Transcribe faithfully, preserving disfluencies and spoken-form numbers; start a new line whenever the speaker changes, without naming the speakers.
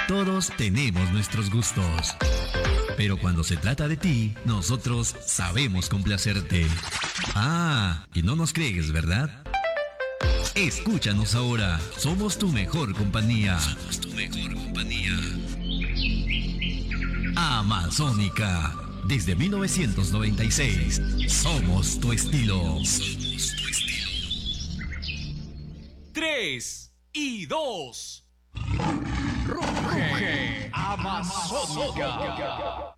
Todos tenemos nuestros gustos. Pero cuando se trata de ti, nosotros sabemos complacerte. Ah, y no nos crees, ¿verdad? Escúchanos ahora. Somos tu mejor compañía. Somos tu mejor compañía. Amazónica. Desde mil novecientos noventa y seis. Somos tu estilo. Somos tu estilo.
Tres y dos. Ruge Amazónica.